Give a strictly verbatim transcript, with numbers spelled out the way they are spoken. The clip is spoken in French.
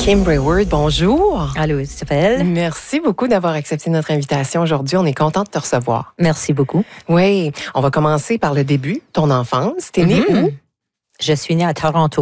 Kim Brayward, bonjour. Allô, Isabelle. Merci beaucoup d'avoir accepté notre invitation aujourd'hui. On est content de te recevoir. Merci beaucoup. Oui, on va commencer par le début, ton enfance. T'es née Mm-hmm. où? Je suis née à Toronto.